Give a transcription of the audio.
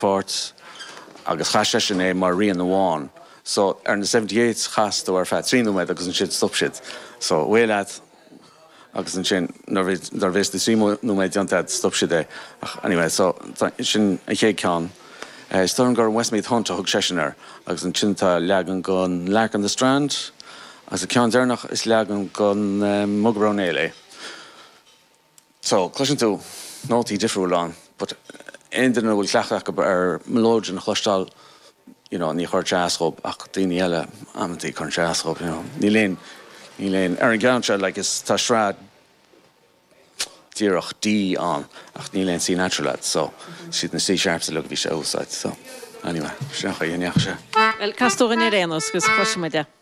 Port agus chaiste sin é mar rion amháin. So na 78 chaú ar fe 3 agus an siad stopsid. So bhfuile agus an sin dar bhés de 3 deanta stopsid é. Anyway, so sin a ché ceán. Storm gur Westmeath Hunt a thug seisinar agus an sinnta leagan gon Lark on the Strand agus a ceán déirnach is leagan gon Mugrán Éile. So, cloisian tú, nótaí difriúil an, but éidir na bhfuil cleachach ar melóid an chlustal, ní chuir teascób ach daoine eile amtí chun teascób, ní léon ar an gceanse is tá sráid díreach dí an ach ní léon sí natural so siad na sí sharp sa le bhí sé úsáid, so anyway, seacha dhéanaach sé. Well, castógan ar réanos gus cloisiid